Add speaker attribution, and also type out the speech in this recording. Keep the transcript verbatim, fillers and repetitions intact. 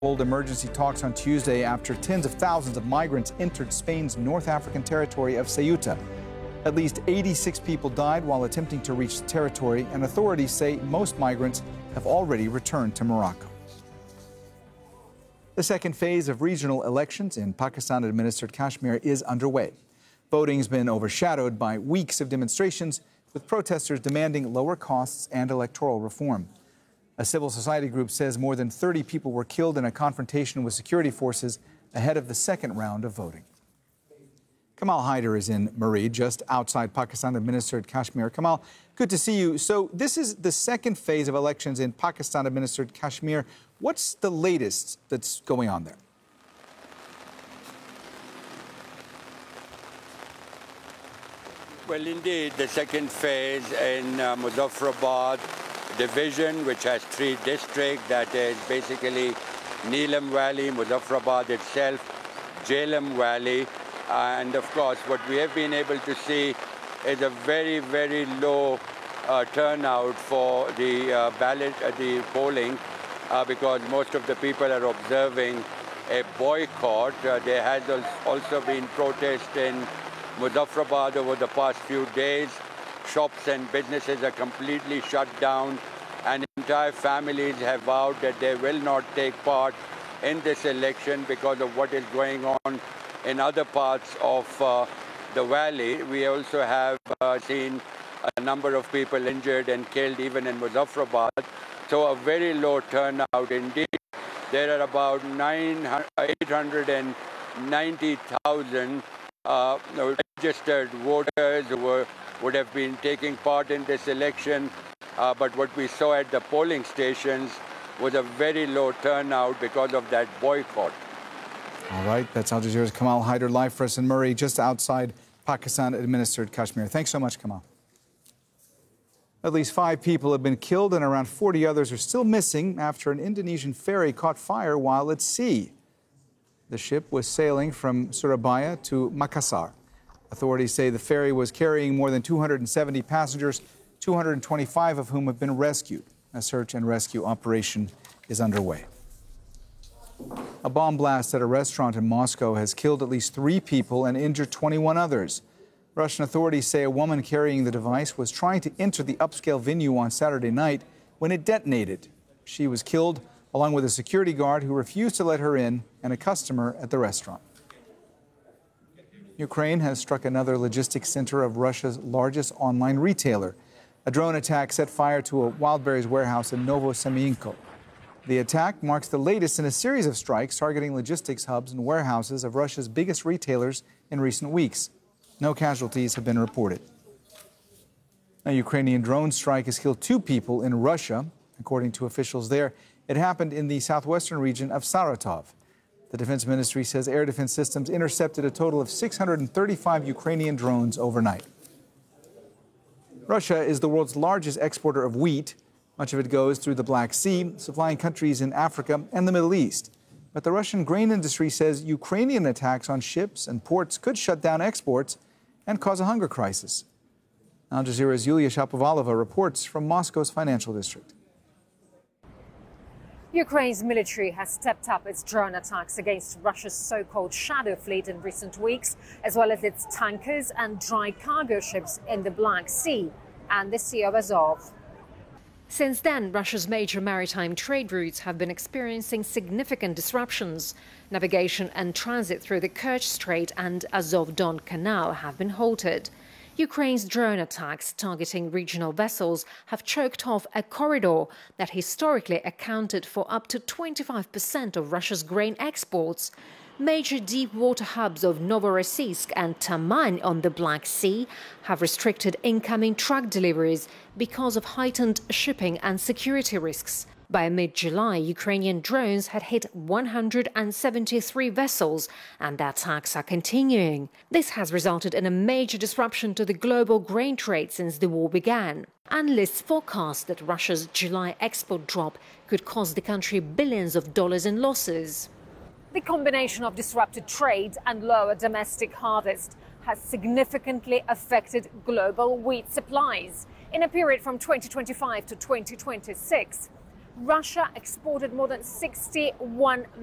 Speaker 1: Hold emergency talks on Tuesday after tens of thousands of migrants entered Spain's North African territory of Ceuta. At least eighty-six people died while attempting to reach the territory, and authorities say most migrants have already returned to Morocco. The second phase of regional elections in Pakistan-administered Kashmir is underway. Voting's been overshadowed by weeks of demonstrations, with protesters demanding lower costs and electoral reform. A civil society group says more than thirty people were killed in a confrontation with security forces ahead of the second round of voting. Kamal Haider is in Maree, just outside Pakistan-administered Kashmir. Kamal, good to see you. So this is the second phase of elections in Pakistan-administered Kashmir. What's the latest that's going on there?
Speaker 2: Well, indeed, the second phase in uh, Muzaffarabad division, which has three districts, that is basically Neelam Valley, Muzaffarabad itself, Jhelum Valley, and of course what we have been able to see is a very, very low uh, turnout for the uh, ballot, uh, the polling, uh, because most of the people are observing a boycott. Uh, there has also been protests in Muzaffarabad over the past few days. Shops and businesses are completely shut down, and entire families have vowed that they will not take part in this election because of what is going on in other parts of uh, the valley. We also have uh, seen a number of people injured and killed even in Muzaffarabad. So a very low turnout indeed. There are about eight hundred ninety thousand uh, registered voters who were would have been taking part in this election, uh, but what we saw at the polling stations was a very low turnout because of that boycott.
Speaker 1: All right, that's Al Jazeera's Kamal Haider live for us in Maree, just outside Pakistan-administered Kashmir. Thanks so much, Kamal. At least five people have been killed and around forty others are still missing after an Indonesian ferry caught fire while at sea. The ship was sailing from Surabaya to Makassar. Authorities say the ferry was carrying more than two hundred seventy passengers, two hundred twenty-five of whom have been rescued. A search and rescue operation is underway. A bomb blast at a restaurant in Moscow has killed at least three people and injured twenty-one others. Russian authorities say a woman carrying the device was trying to enter the upscale venue on Saturday night when it detonated. She was killed, along with a security guard who refused to let her in and a customer at the restaurant. Ukraine has struck another logistics center of Russia's largest online retailer. A drone attack set fire to a Wildberries warehouse in Novosemyonko. The attack marks the latest in a series of strikes targeting logistics hubs and warehouses of Russia's biggest retailers in recent weeks. No casualties have been reported. A Ukrainian drone strike has killed two people in Russia. According to officials there, it happened in the southwestern region of Saratov. The Defense Ministry says air defense systems intercepted a total of six hundred thirty-five Ukrainian drones overnight. Russia is the world's largest exporter of wheat. Much of it goes through the Black Sea, supplying countries in Africa and the Middle East. But the Russian grain industry says Ukrainian attacks on ships and ports could shut down exports and cause a hunger crisis. Al Jazeera's Yulia Shapovalova reports from Moscow's financial district.
Speaker 3: Ukraine's military has stepped up its drone attacks against Russia's so-called shadow fleet in recent weeks, as well as its tankers and dry cargo ships in the Black Sea and the Sea of Azov. Since then, Russia's major maritime trade routes have been experiencing significant disruptions. Navigation and transit through the Kerch Strait and Azov-Don Canal have been halted. Ukraine's drone attacks targeting regional vessels have choked off a corridor that historically accounted for up to twenty-five percent of Russia's grain exports. Major deep-water hubs of Novorossiysk and Taman on the Black Sea have restricted incoming truck deliveries because of heightened shipping and security risks. By mid-July, Ukrainian drones had hit one hundred seventy-three vessels, and the attacks are continuing. This has resulted in a major disruption to the global grain trade since the war began. Analysts forecast that Russia's July export drop could cost the country billions of dollars in losses. The combination of disrupted trade and lower domestic harvest has significantly affected global wheat supplies. In a period from twenty twenty-five to twenty twenty-six, Russia exported more than sixty-one